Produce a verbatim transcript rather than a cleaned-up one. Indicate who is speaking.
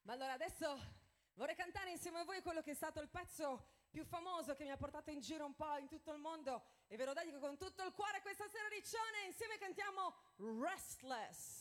Speaker 1: Ma allora adesso vorrei cantare insieme a voi quello che è stato il pezzo più famoso che mi ha portato in giro un po' in tutto il mondo e ve lo dedico con tutto il cuore questa sera, Riccione. Insieme cantiamo Restless.